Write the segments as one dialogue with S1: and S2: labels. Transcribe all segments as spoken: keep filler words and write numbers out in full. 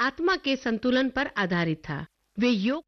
S1: आत्मा के संतुलन पर आधारित था। वे योग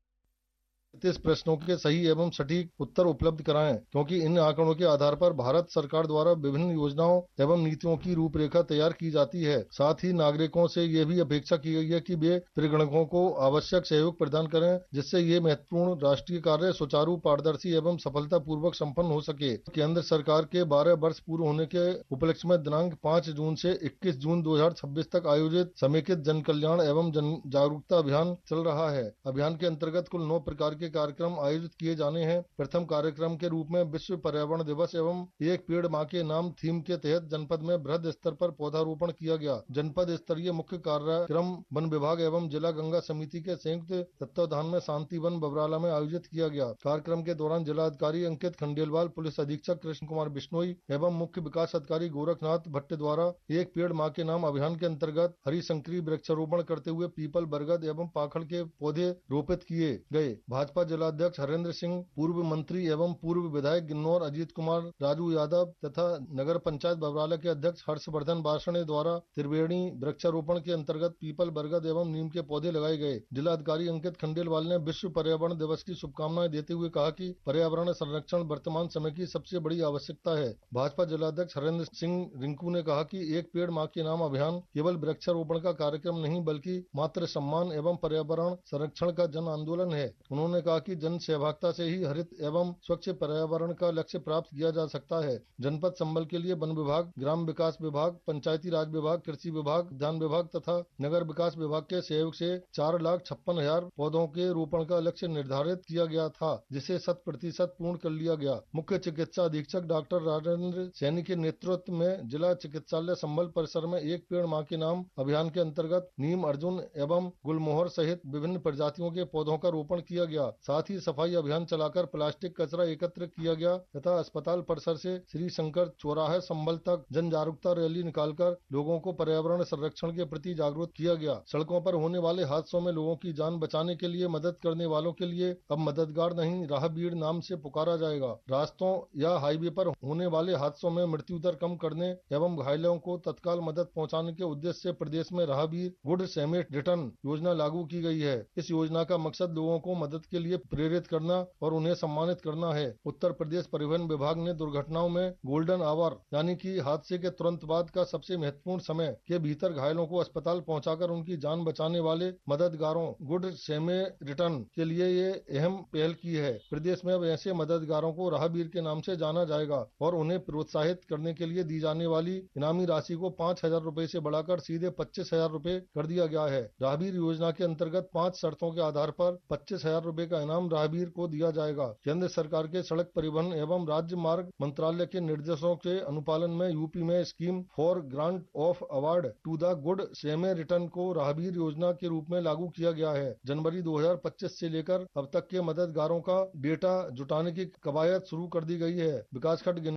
S2: इस प्रश्नों के सही एवं सटीक उत्तर उपलब्ध कराएं, क्योंकि इन आंकड़ों के आधार पर भारत सरकार द्वारा विभिन्न योजनाओं एवं नीतियों की रूपरेखा तैयार की जाती है। साथ ही नागरिकों से ये भी अपेक्षा की गई है कि वे परिगणकों को आवश्यक सहयोग प्रदान करें, जिससे ये महत्वपूर्ण राष्ट्रीय कार्य सुचारू, पारदर्शी एवं सफलतापूर्वक संपन्न हो सके। केंद्र सरकार के बारह वर्ष पूर्ण होने के उपलक्ष्य में दिनांक पाँच जून से इक्कीस जून दो हजार छब्बीस तक आयोजित समेकित जन कल्याण एवं जन जागरूकता अभियान चल रहा है। अभियान के अंतर्गत कुल नौ प्रकार के कार्यक्रम आयोजित किए जाने हैं। प्रथम कार्यक्रम के रूप में विश्व पर्यावरण दिवस एवं एक पेड़ मां के नाम थीम के तहत जनपद में बृहद स्तर पर पौधारोपण किया गया। जनपद स्तरीय मुख्य कार्यक्रम वन विभाग एवं जिला गंगा समिति के संयुक्त तत्वाधान में शांति वन बबराला में आयोजित किया गया। कार्यक्रम के दौरान जिलाधिकारी अंकित खंडेलवाल, पुलिस अधीक्षक कृष्ण कुमार बिश्नोई एवं मुख्य विकास अधिकारी गोरखनाथ भट्ट द्वारा एक पेड़ मां के नाम अभियान के अंतर्गत हरी संकरी वृक्षारोपण करते हुए पीपल, बरगद एवं पाखड़ के पौधे रोपित किए गए। भाजपा जिलाध्यक्ष हरेंद्र सिंह, पूर्व मंत्री एवं पूर्व विधायक गिन्नौर अजीत कुमार, राजू यादव तथा नगर पंचायत बबराला के अध्यक्ष हर्षवर्धन बासणे द्वारा त्रिवेणी वृक्षारोपण के अंतर्गत पीपल, बरगद एवं नीम के पौधे लगाए गए। जिलाधिकारी अंकित खंडेलवाल ने विश्व पर्यावरण दिवस की शुभकामनाएं देते हुए कहा कि पर्यावरण संरक्षण वर्तमान समय की सबसे बड़ी आवश्यकता है। भाजपा जिलाध्यक्ष हरेंद्र सिंह रिंकू ने कहा कि एक पेड़ मां के नाम अभियान केवल वृक्षारोपण का कार्यक्रम नहीं, बल्कि मातृ सम्मान एवं पर्यावरण संरक्षण का जन आंदोलन है। उन्होंने कहा कि जन सहभागिता से ही हरित एवं स्वच्छ पर्यावरण का लक्ष्य प्राप्त किया जा सकता है। जनपद संबल के लिए वन विभाग, ग्राम विकास विभाग, पंचायती राज विभाग, कृषि विभाग, उद्यान विभाग तथा नगर विकास विभाग के सहयोग से चार लाख छप्पन हजार पौधों के रोपण का लक्ष्य निर्धारित किया गया था, जिसे शत प्रतिशत पूर्ण कर लिया गया। मुख्य चिकित्सा अधीक्षक डॉक्टर राजेंद्र सैनी के नेतृत्व में जिला चिकित्सालय संबल परिसर में एक पेड़ मां के नाम अभियान के अंतर्गत नीम, अर्जुन एवं गुलमोहर सहित विभिन्न प्रजातियों के पौधों का रोपण किया गया। साथ ही सफाई अभियान चलाकर प्लास्टिक कचरा एकत्र किया गया तथा अस्पताल परिसर से श्री शंकर चौराहे संबल तक जन जागरूकता रैली निकालकर लोगों को पर्यावरण संरक्षण के प्रति जागरूक किया गया। सड़कों पर होने वाले हादसों में लोगों की जान बचाने के लिए मदद करने वालों के लिए अब मददगार नहीं, राहगीर नाम से पुकारा जाएगा। रास्तों या हाईवे पर होने वाले हादसों में मृत्यु दर कम करने एवं घायलों को तत्काल मदद पहुंचाने के उद्देश्य से प्रदेश में राहगीर गुड सेमेट रिटर्न योजना लागू की गई है। इस योजना का मकसद लोगों को मदद के लिए प्रेरित करना और उन्हें सम्मानित करना है। उत्तर प्रदेश परिवहन विभाग ने दुर्घटनाओं में गोल्डन आवर यानी कि हादसे के तुरंत बाद का सबसे महत्वपूर्ण समय के भीतर घायलों को अस्पताल पहुंचाकर उनकी जान बचाने वाले मददगारों गुड सेमे रिटर्न के लिए ये अहम पहल की है। प्रदेश में अब ऐसे मददगारों को राहगीर के नाम से जाना जाएगा और उन्हें प्रोत्साहित करने के लिए दी जाने वाली इनामी राशि को पाँच हजार रूपए से बढ़ाकर सीधे पच्चीस हजार रूपए कर दिया गया है। राहगीर योजना के अंतर्गत पाँच शर्तों के आधार पर पच्चीस हजार रूपए का इनाम राहगीर को दिया जाएगा। केंद्र सरकार के सड़क परिवहन एवं राज्य मार्ग मंत्रालय के निर्देशों के अनुपालन में यूपी में scheme for grant of award to the good सेमे return को राहगीर योजना के रूप में लागू किया गया है। जनवरी दो हजार पच्चीस से लेकर अब तक के मददगारों का डेटा जुटाने की कवायद शुरू कर दी गई है। विकासखंड